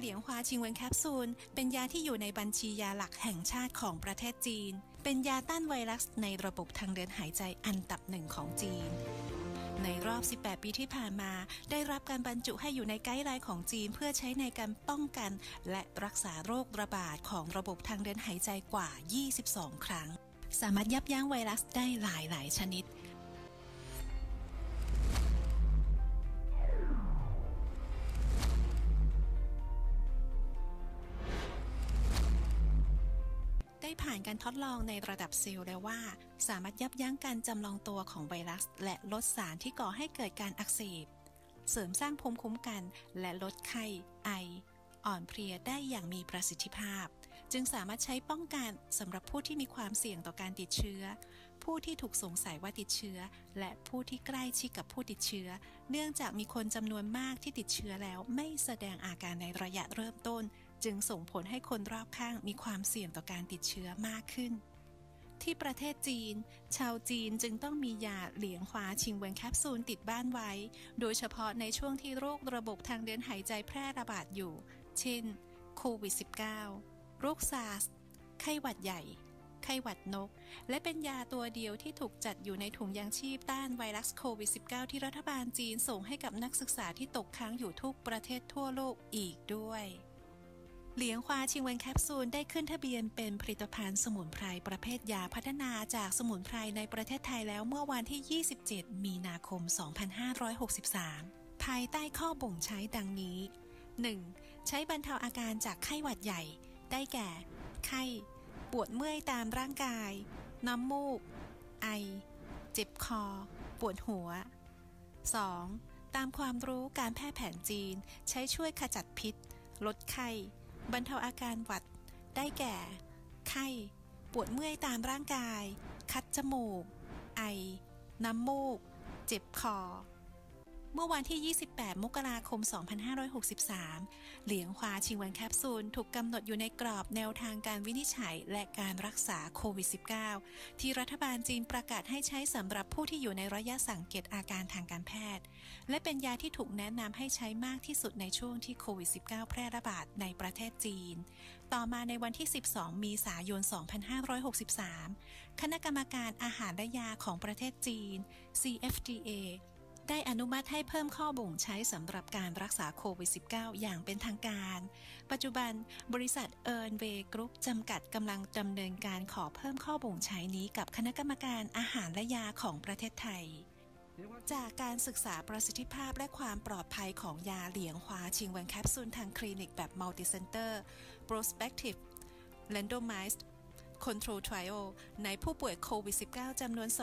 เหลียงฮวาชิงเวินแคปซูลเป็นยาที่อยู่ในบัญชียาหลักแห่งชาติของประเทศจีนเป็นยาต้านไวรัสในระบบทางเดินหายใจอันดับหนึ่งของจีนในรอบ 18 ปีที่ผ่านมาได้รับการบรรจุให้อยู่ในไกด์ไลน์ของจีนเพื่อใช้ในการป้องกันและรักษาโรคระบาดของระบบทางเดินหายใจกว่า 22 ครั้งสามารถยับยั้งไวรัสได้หลายชนิดได้ผ่านการทดลองในระดับเซลล์แล้วว่าสามารถยับยั้งการจำลองตัวของไวรัสและลดสารที่ก่อให้เกิดการอักเสบเสริมสร้างภูมิคุ้มกันและลดไข้ไออ่อนเพลียได้อย่างมีประสิทธิภาพจึงสามารถใช้ป้องกันสำหรับผู้ที่มีความเสี่ยงต่อการติดเชื้อผู้ที่ถูกสงสัยว่าติดเชื้อและผู้ที่ใกล้ชิดกับผู้ติดเชื้อเนื่องจากมีคนจำนวนมากที่ติดเชื้อแล้วไม่แสดงอาการในระยะเริ่มต้นจึงส่งผลให้คนรอบข้างมีความเสี่ยงต่อการติดเชื้อมากขึ้นที่ประเทศจีนชาวจีนจึงต้องมียาเหลียงฮวาชิงเวินแคปซูลติดบ้านไว้โดยเฉพาะในช่วงที่โรคระบบทางเดินหายใจแพร่ระบาดอยู่เช่นโควิด -19 โรคซาร์สไข้หวัดใหญ่ไข้หวัดนกและเป็นยาตัวเดียวที่ถูกจัดอยู่ในถุงยางชีพต้านไวรัสโควิด -19 ที่รัฐบาลจีนส่งให้กับนักศึกษาที่ตกค้างอยู่ทุกประเทศทั่วโลกอีกด้วยเหลียงฮวาชิงเวินแคปซูลได้ขึ้นทะเบียนเป็นผลิตภัณฑ์สมุนไพรประเภทยาพัฒนาจากสมุนไพรในประเทศไทยแล้วเมื่อวันที่ 27 มีนาคม 2563 ภายใต้ข้อบ่งใช้ดังนี้ 1. ใช้บรรเทาอาการจากไข้หวัดใหญ่ได้แก่ไข้ปวดเมื่อยตามร่างกายน้ำมูกไอเจ็บคอปวดหัว 2. ตามความรู้การแพทย์แผนจีนใช้ช่วยขจัดพิษลดไข้บรรเทาอาการหวัดได้แก่ไข้ปวดเมื่อยตามร่างกายคัดจมูกไอน้ำมูกเจ็บคอเมื่อวันที่ 28 มกราคม 2563 เหลียงฮวาชิงเวินแคปซูลถูกกำหนดอยู่ในกรอบแนวทางการวินิจฉัยและการรักษาโควิด -19 ที่รัฐบาลจีนประกาศให้ใช้สำหรับผู้ที่อยู่ในระยะสังเกตอาการทางการแพทย์และเป็นยาที่ถูกแนะนำให้ใช้มากที่สุดในช่วงที่โควิด -19 แพร่ระบาดในประเทศจีนต่อมาในวันที่ 12 เมษายน 2563 คณะกรรมการอาหารและยาของประเทศจีน CFDAได้อนุมัติให้เพิ่มข้อบ่งใช้สำหรับการรักษาโควิด -19 อย่างเป็นทางการปัจจุบันบริษัทเอิร์นเวย์กรุ๊ปจำกัดกำลังดำเนินการขอเพิ่มข้อบ่งใช้นี้กับคณะกรรมการอาหารและยาของประเทศไทยจากการศึกษาประสิทธิภาพและความปลอดภัยของยาเหลียงฮวาชิงเวินแคปซูลทางคลินิกแบบ Multicenter Prospective Randomized Control Trial ในผู้ป่วยโควิด -19 จำนวน